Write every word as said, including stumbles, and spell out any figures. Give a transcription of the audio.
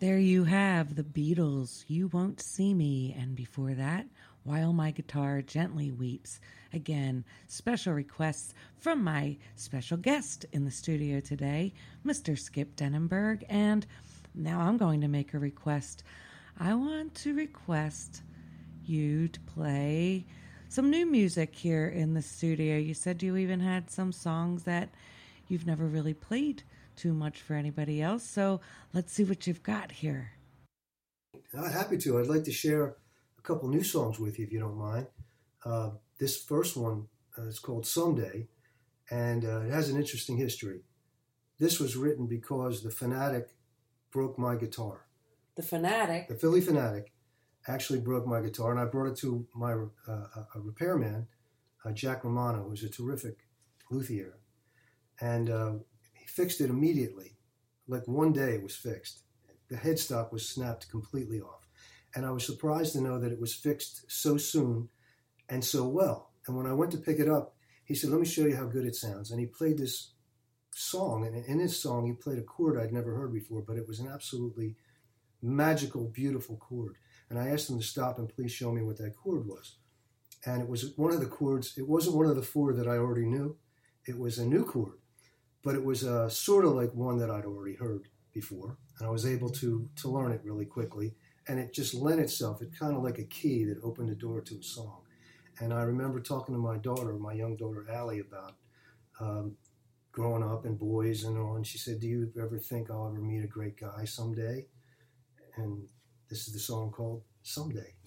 There you have the Beatles, You Won't See Me, and before that, While My Guitar Gently Weeps. Again, special requests from my special guest in the studio today, Mister Skip Denenberg, and now I'm going to make a request. I want to request you to play some new music here in the studio. You said you even had some songs that you've never really played too much for anybody else. So let's see what you've got here. I'm happy to. I'd like to share a couple new songs with you, if you don't mind. Uh, this first one uh, is called Someday, and uh, it has an interesting history. This was written because the Fanatic broke my guitar. The Fanatic? The Philly Fanatic actually broke my guitar, and I brought it to my uh, a repairman, uh, Jack Romano, who's a terrific luthier. And uh, he fixed it immediately. Like one day it was fixed. The headstock was snapped completely off. And I was surprised to know that it was fixed so soon and so well. And when I went to pick it up, he said, let me show you how good it sounds. And he played this song. And in his song, he played a chord I'd never heard before, but it was an absolutely magical, beautiful chord. And I asked him to stop and please show me what that chord was. And it was one of the chords. It wasn't one of the four that I already knew. It was a new chord. But it was uh, sort of like one that I'd already heard before, and I was able to to learn it really quickly, and it just lent itself. It kind of like a key that opened the door to a song. And I remember talking to my daughter, my young daughter Allie, about um, growing up and boys and all, and she said, do you ever think I'll ever meet a great guy someday? And this is the song called Someday.